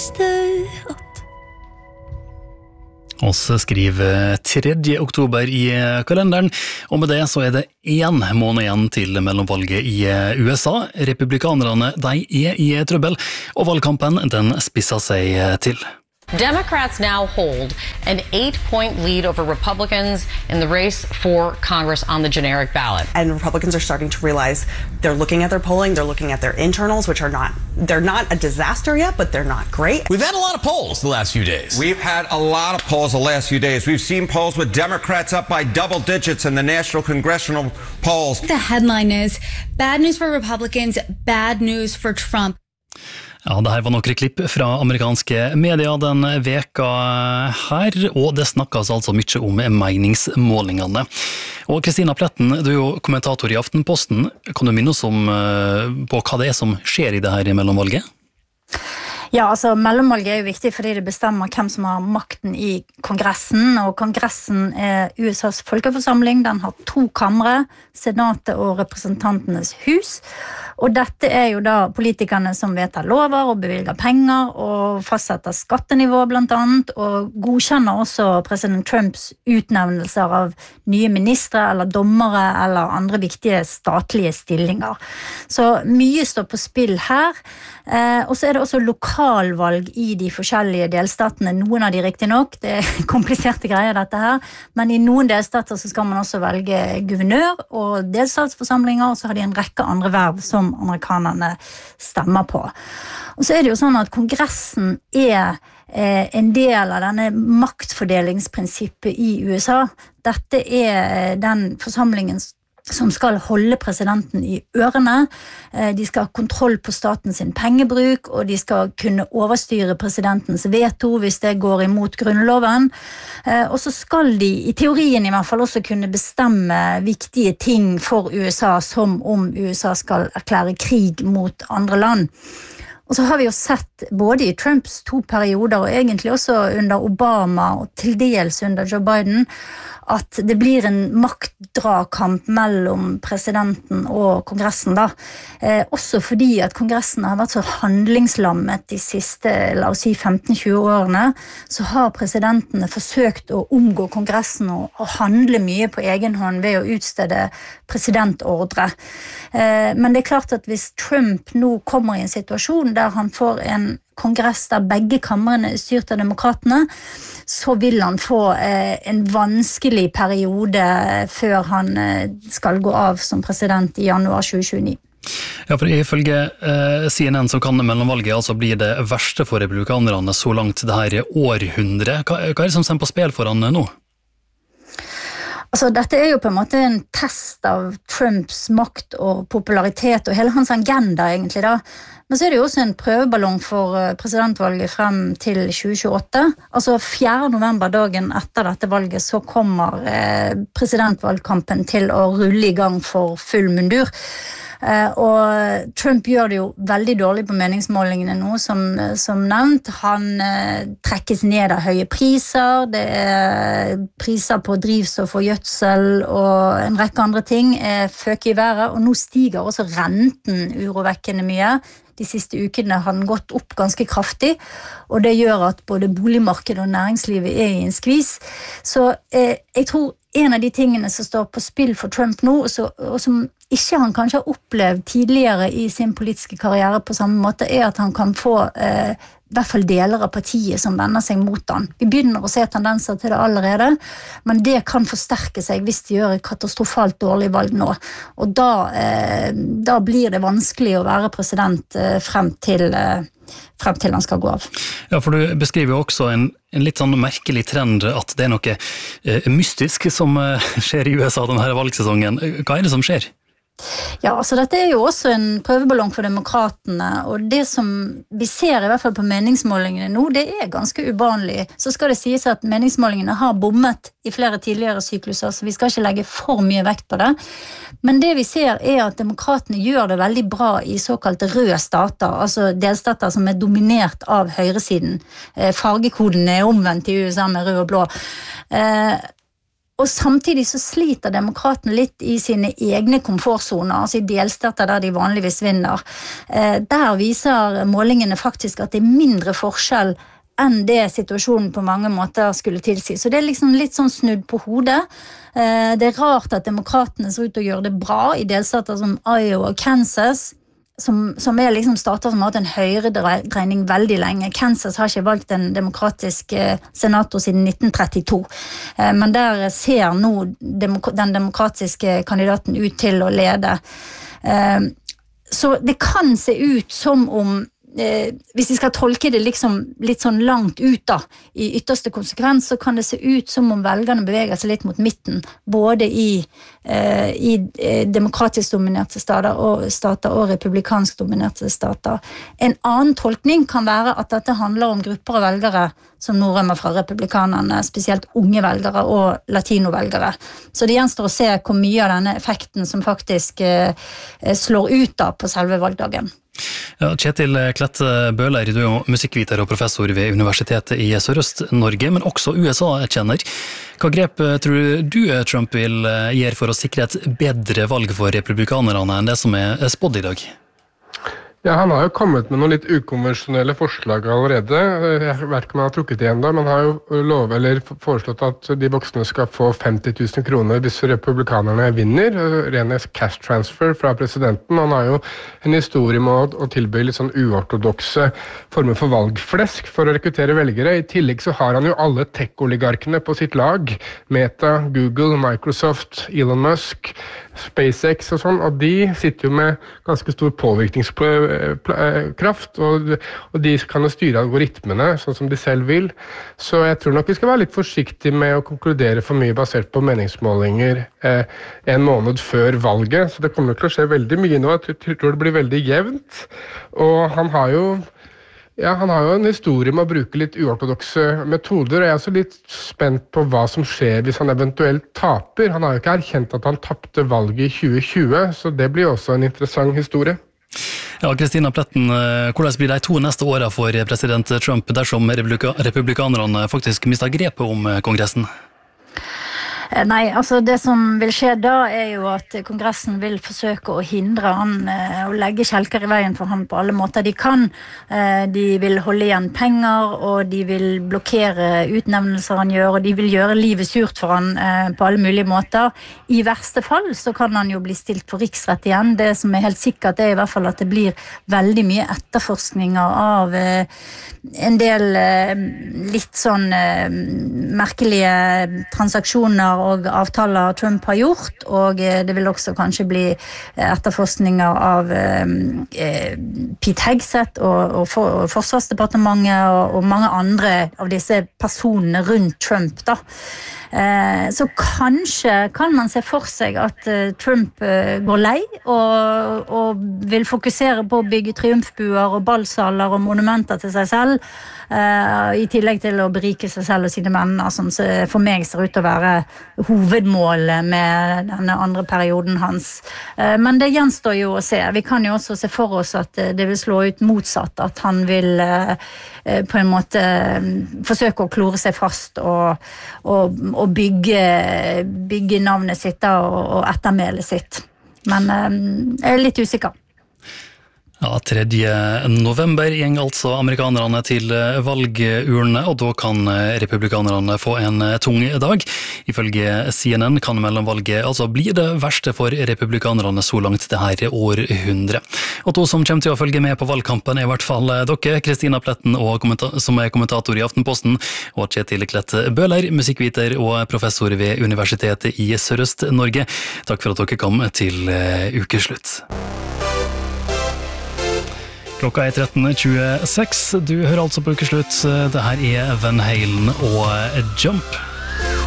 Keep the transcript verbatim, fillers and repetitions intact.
visste at oss skriver tredje oktober i kalenderen, og med det så er det en måned igjen til mellomvalget i U S A. Republikanerne, de er i trøbbel, og valgkampen den spisser seg til. Democrats now hold an eight-point lead over Republicans in the race for Congress on the generic ballot. And Republicans are starting to realize they're looking at their polling, they're looking at their internals, which are not, they're not a disaster yet, but they're not great. We've had a lot of polls the last few days. We've had a lot of polls the last few days. We've seen polls with Democrats up by double digits in the national congressional polls. The headline is, bad news for Republicans, bad news for Trump. Ja, det her var noen klipp fra amerikanske medier den veka her, og det snakkes altså mye om meningsmålingene. Og Kristina Pletten, du er jo kommentator i Aftenposten. Kan du minne oss om på hva det er som skjer i det her mellomvalget? Ja, altså mellomvalget er jo viktig fordi det bestemmer hvem som har makten i Kongressen, og Kongressen er U S A's folkeforsamling. Den har to kamre, Senatet og Representantenes hus, og dette er jo da politikerne som vedtar lover og bevilger penger og fastsetter skattenivå blant annet, og godkjenner også president Trumps utnevnelser av nye ministre eller dommere eller andre viktige statlige stillinger. Så mye står på spill her, eh, og så er det også lokalvalg i de forskjellige delstatene, noen av de riktig nok, det er kompliserte greier dette her, men i noen delstater så skal man også velge guvernør og delstatsforsamlinger, og så har de en rekke andre verv som amerikanerne stemmer på. Og så er det jo sånn at Kongressen er eh, en del av denne maktfordelingsprinsippet i U S A. Dette er den forsamlingen som skal holde presidenten i ørene. De skal ha kontroll på statens pengebruk, og de skal kunne overstyre presidentens veto hvis det går imot grunnloven. Og så skal de, i teorien i hvert fall, også kunne bestemme viktige ting for U S A, som om U S A skal erklære krig mot andre land. Og så har vi jo sett både i Trumps to perioder, og egentlig også under Obama, og til dels under Joe Biden, at det blir en maktdrakamp mellom presidenten og Kongressen da. Eh, også fordi at Kongressen har vært så handlingslammet de siste, la oss si, femten til tjue årene, så har presidentene forsøkt å omgå Kongressen og, og handle mye på egen hånd ved å utstede presidentordre. Eh, men det er klart at hvis Trump nå kommer i en situasjon der han får en kongress der begge kamrene er styrt av demokratene, så vil han få eh, en vanskelig periode før han eh, skal gå av som president i januar tjue tjueni. Ja, for ifølge eh, C N N så kan mellomvalget altså bli det verste for republikanerne så langt det her århundre. Hva, hva er det som står på spill for han nå? Altså, dette er jo på en måte en test av Trumps makt og popularitet og hele hans agenda egentlig da. Men så er det jo også en prøveballong for presidentvalget frem til tjue tjueåtte. Altså fjerde november, dagen etter dette valget, så kommer eh, presidentvalgkampen til å rulle i gang for full mundur. Eh, og Trump gjør det jo veldig dårlig på meningsmålingene nå, som, som nevnt. Han eh, trekkes ned av høye priser, det er priser på drivstoff og gjødsel og en rekke andre ting er føk i været, og nå stiger også renten urovekkende mye. De siste ukene har den gått opp ganske kraftig, og det gjør at både boligmarkedet og næringslivet er i en skvis. Så eh, jeg tror en av de tingene som står på spill for Trump nå, og, så, og som ikke han kanskje har opplevd tidligere i sin politiske karriere på samme måte, er at han kan få eh, i hvert fall deler av partiet som vender seg mot han. Vi begynner å se tendenser til det allerede, men det kan forsterke seg hvis de gjør et katastrofalt dårlig valg nå. Og da, eh, da blir det vanskelig å være president eh, frem til eh, frem til han skal gå av. Ja, for du beskriver jo også en, en litt sånn merkelig trend at det er noe eh, mystisk som eh, skjer i U S A denne valgsesongen. Hva er det som skjer? Ja, altså dette er jo også en prøveballong for demokratene, og det som vi ser i hvert fall på meningsmålingene nå, det er ganske uvanlig. Så skal det sies at meningsmålingene har bommet i flere tidligere sykluser, så vi skal ikke legge for mye vekt på det. Men det vi ser er at demokratene gjør det veldig bra i såkalte røde stater, altså delstater som er dominert av høyresiden. Fargekoden er omvendt i U S A med rød og blå. Eh, Og samtidig så sliter demokratene litt i sine egne komfortzoner, altså i delstater der de vanligvis vinner. Der viser målingene faktisk at det er mindre forskjell enn det situasjonen på mange måter skulle tilsi. Så det er liksom litt sånn snudd på hodet. Det er rart at demokratene ser ut til å gjøre det bra i delstater som Iowa og Kansas, som, som er liksom stater som har hatt en høyredreining veldig lenge. Kansas har ikke valgt en demokratisk senator siden nitten trettito, men der ser nå demok- den demokratiske kandidaten ut til å lede. Så det kan se ut som om Eh, hvis vi skal tolke det liksom litt sånn langt ut da, i ytterste konsekvens, så kan det se ut som om velgerne beveger seg litt mot midten, både i, eh, i eh, demokratisk dominerte stater og, stater og republikansk dominerte stater. En annen tolkning kan være at dette handler om grupper av velgere som nå rømmer fra republikanerne, spesielt unge velgere og latinovelgere. Så det gjenstår å se hvor mye av denne effekten som faktisk eh, slår ut da på selve valgdagen. Ja, Kjetil Klette Bøhler, du er jo musikkviter og professor ved Universitetet i Sørøst-Norge, men også U S A-kjenner. Hva grep tror du Trump vil gjøre for å sikre et bedre valg for republikanerne enn det som er spådd i dag? Ja, han har jo kommet med noen litt ukonvensjonelle forslag allerede. Jeg vet ikke om han har trukket det enda, men han har jo lov, eller foreslått at de voksne skal få femti tusen kroner hvis republikanerne vinner. Ren cash transfer fra presidenten. Han har jo en historie med å tilby litt sånn uortodokse former for valgflesk for å rekruttere velgere. I tillegg så har han jo alle tech-oligarkene på sitt lag. Meta, Google, Microsoft, Elon Musk, SpaceX og sånn, og de sitter jo med ganske stor påvirkningskraft, og, og de kan jo styre algoritmene sånn som de selv vil. Så jeg tror nok vi skal være litt forsiktige med å konkludere for mye basert på meningsmålinger eh, en måned før valget, så det kommer til å skje veldig mye nå. Jeg tror det blir veldig jevnt, og han har jo Ja, han har jo en historie med å bruke litt uortodokse metoder, og jeg er også litt spent på hva som skjer hvis han eventuelt taper. Han har jo ikke erkjent at han tappte valget i tjue tjue, så det blir også en interessant historie. Ja, Kristina Pletten, hvordan blir de to neste årene for president Trump dersom republikanerne faktisk mister grepet om kongressen? Nei, altså det som vil skje da er jo at kongressen vil forsøke å hindre han og legge kjelker i veien for han på alle måter de kan. De vil holde igjen penger, og de vil blokkere utnevnelser han gjør, og de vil gjøre livet surt for han på alle mulige måter. I verste fall så kan han jo bli stilt for riksrett igjen. Det som er helt sikkert er i hvert fall at det blir veldig mye etterforskninger av en del litt sånn merkelige transaksjoner og avtaler Trump har gjort, og det vil også kanskje bli etterforskninger av eh, Pete Hegseth og, og, for, og Forsvarsdepartementet og, og mange andre av disse personene rundt Trump da. Eh, så kanskje kan man se for seg at eh, Trump eh, går lei og, og vil fokusere på å bygge triumfbuer og ballsaler og monumenter til seg selv, eh, i tillegg til å berike seg selv og sine venner, som for meg ser ut til å være hovedmålet med denne andre perioden hans. Eh, men det gjenstår jo å se. Vi kan jo også se for oss at eh, det vil slå ut motsatt, at han vil eh, på en måte forsøke å klore seg fast og, og, og bygge, bygge navnet sitt da, og, og ettermælet sitt. Men eh, jeg er litt usikker. Ja, tredje november gjeng altså amerikanerne til valgurnene, og da kan republikanerne få en tung dag. Ifølge C N N kan mellomvalget altså bli det verste for republikanerne så langt det her århundre. Og to som kommer til å følge med på valgkampen er i hvert fall dere, Kristina Pletten, og som er kommentator i Aftenposten, og Kjetil Klette Bøhler, musikkviter og professor ved Universitetet i Sørøst-Norge. Takk for at dere kom til ukeslutt. Klokka er tretten tjueseks. Du hører altså på ukeslutt. Det her er Van Halen og Jump.